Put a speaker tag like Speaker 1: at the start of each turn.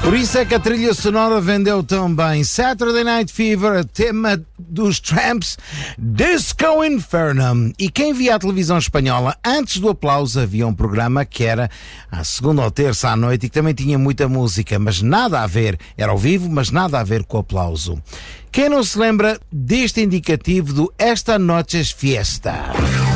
Speaker 1: Por isso é que a trilha sonora vendeu tão bem. Saturday Night Fever, tema dos Tramps, Disco Inferno. E quem via a televisão espanhola, antes do aplauso havia um programa que era à segunda ou terça à noite e que também tinha muita música, mas nada a ver, era ao vivo, mas nada a ver com o aplauso. Quem não se lembra deste indicativo do Esta Noche es Fiesta?